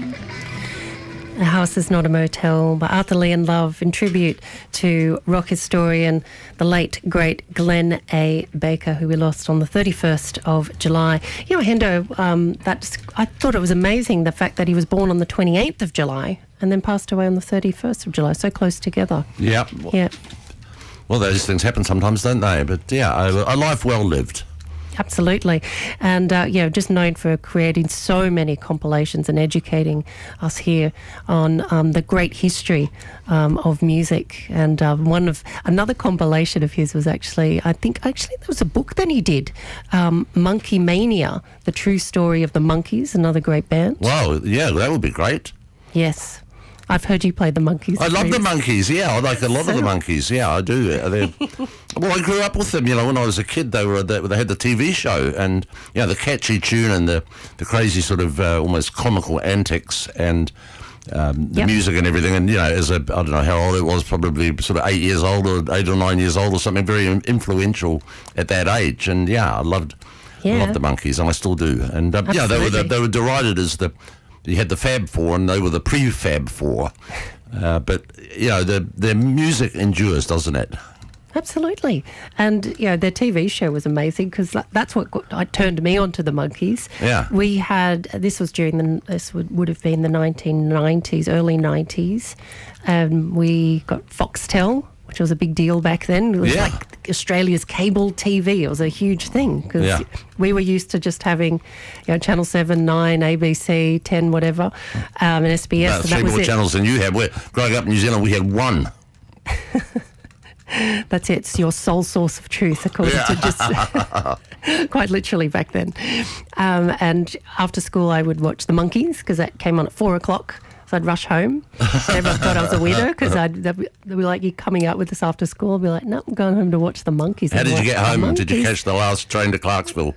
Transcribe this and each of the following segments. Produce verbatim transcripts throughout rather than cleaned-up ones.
A House is Not a Motel by Arthur Lee and Love in tribute to rock historian, the late, great Glenn A. Baker, who we lost on the thirty-first of July. You know, Hendo, um, that's, I thought it was amazing, the fact that he was born on the twenty-eighth of July and then passed away on the thirty-first of July, so close together. Yeah. Yeah. Well, those things happen sometimes, don't they? But, yeah, a, a life well lived. Absolutely. And, uh, yeah, just known for creating so many compilations and educating us here on um, the great history um, of music. And uh, one of another compilation of his was actually, I think, actually there was a book that he did, um, Monkey Mania, the true story of the Monkees, another great band. Wow, yeah, that would be great. Yes. I've heard you play the Monkees. I love the Monkees, yeah. I like a lot so, of the Monkees, yeah, I do. They're, well, I grew up with them, you know, when I was a kid. They were they had the T V show, and, you know, the catchy tune and the, the crazy sort of uh, almost comical antics and um, the yep. music and everything. And, you know, as a, I don't know how old it was, probably sort of eight years old or eight or nine years old or something, very influential at that age. And, yeah, I loved, yeah. I loved the Monkees, and I still do. And, uh, yeah, they were, the, they were derided as the... You had the Fab Four, and they were the pre-Fab Four. Uh, but, you know, the, their music endures, doesn't it? Absolutely. And, you know, their T V show was amazing because that's what got, I turned me on to the Monkees. Yeah. We had, this was during the, this would, would have been the nineteen nineties, early nineties. Um, we got Foxtel, which was a big deal back then. It was yeah. like Australia's cable T V. It was a huge thing because yeah. we were used to just having, you know, Channel seven, nine, A B C, ten, whatever, um, and S B S. About and three that was more it. channels than you had. We're, growing up in New Zealand, we had one. That's it. It's your sole source of truth, according yeah. to just quite literally back then. Um, and after school, I would watch the Monkees because that came on at four o'clock. So I'd rush home. Everyone thought I was a weirdo because I'd they'd be, they'd be like, "You coming out with us after school?" I'd be like, "No, I'm going home to watch the Monkees." How did you get home? Monkees. Did you catch the last train to Clarksville?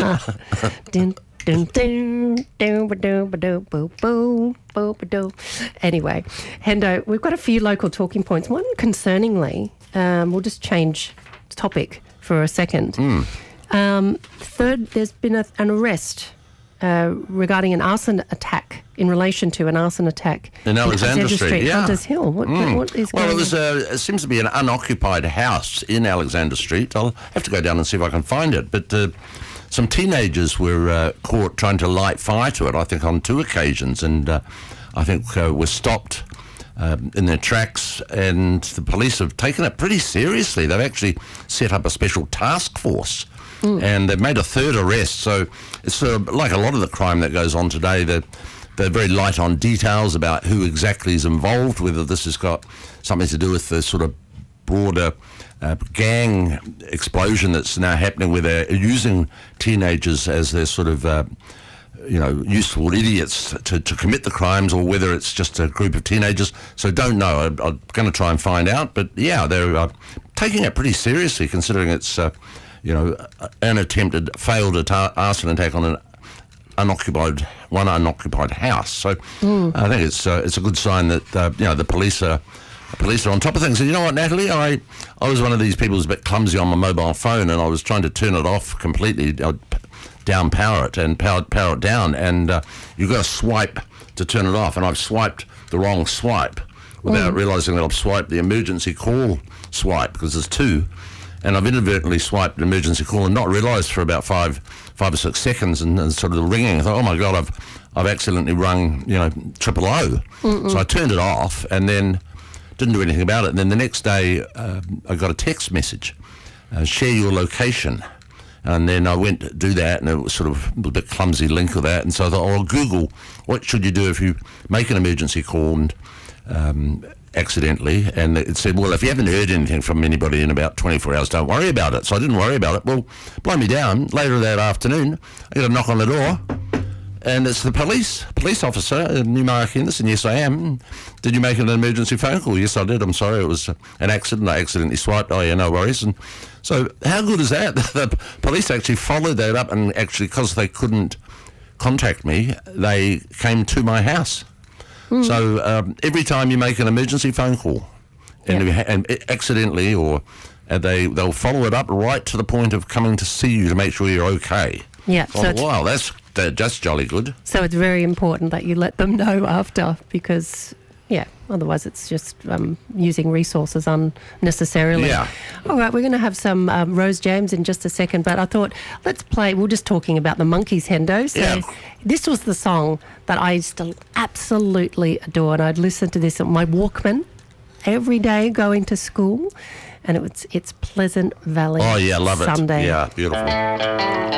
dun, dun, dun, dun, ba-doo, ba-doo, boo, boo, boo, ba-doo. Anyway, Hendo, we've got a few local talking points. One concerningly, um, we'll just change topic for a second. Mm. Um, third, there's been a, an arrest uh, regarding an arson attack in relation to an arson attack in Alexander, Alexander Street, Street yeah. Hunters Hill. What, mm. what is well, going it was a, it seems to be an unoccupied house in Alexander Street. I'll have to go down and see if I can find it. But uh, some teenagers were uh, caught trying to light fire to it, I think, on two occasions, and uh, I think uh, were stopped um, in their tracks, and the police have taken it pretty seriously. They've actually set up a special task force. Mm. And they've made a third arrest. So it's sort of like a lot of the crime that goes on today. They're, they're very light on details about who exactly is involved, whether this has got something to do with the sort of broader uh, gang explosion that's now happening where they're using teenagers as their sort of, uh, you know, useful idiots to, to commit the crimes, or whether it's just a group of teenagers. So don't know. I'm, I'm going to try and find out. But, yeah, they're uh, taking it pretty seriously, considering it's... Uh, you know, an attempted failed atta- arson attack on an unoccupied, one unoccupied house. So mm. I think it's uh, it's a good sign that uh, you know the police are the police are on top of things. And you know what, Natalie, I I was one of these people who's a bit clumsy on my mobile phone, and I was trying to turn it off completely, I'd down power it and power power it down, and uh, you've got to swipe to turn it off, and I've swiped the wrong swipe without mm. realising that I've swiped the emergency call swipe, because there's two. And I've inadvertently swiped an emergency call and not realised for about five, five or six seconds, and, and sort of the ringing. I thought, oh my God, I've, I've accidentally rung, you know, triple O. Mm-mm. So I turned it off and then didn't do anything about it. And then the next day, uh, I got a text message, uh, share your location. And then I went to do that, and it was sort of a bit clumsy link of that. And so I thought, oh, I'll Google what should you do if you make an emergency call and um, accidentally, and it said, well, if you haven't heard anything from anybody in about twenty-four hours, don't worry about it. So I didn't worry about it. Well, blow me down, later that afternoon, I get a knock on the door, and it's the police, police officer, uh, Newmark Henderson. Yes, I am. Did you make an emergency phone call? Yes, I did. I'm sorry, it was an accident. I accidentally swiped. Oh, yeah, no worries. And so how good is that? The police actually followed that up, and actually, because they couldn't contact me, they came to my house. Mm. So um, every time you make an emergency phone call, and, yep. you, and accidentally, or uh, they they'll follow it up right to the point of coming to see you to make sure you're okay. Yeah. Oh, So wow, that's they're just jolly good. So it's very important that you let them know after, because, yeah, otherwise it's just um, using resources unnecessarily. Yeah. All right, we're going to have some um, Rose James in just a second, but I thought let's play. We're just talking about the Monkees, Hendo. So Yeah. this was the song that I used to absolutely adore, and I'd listen to this on my Walkman every day going to school, and it was it's Pleasant Valley Oh, yeah, love it. Sunday. Yeah, beautiful.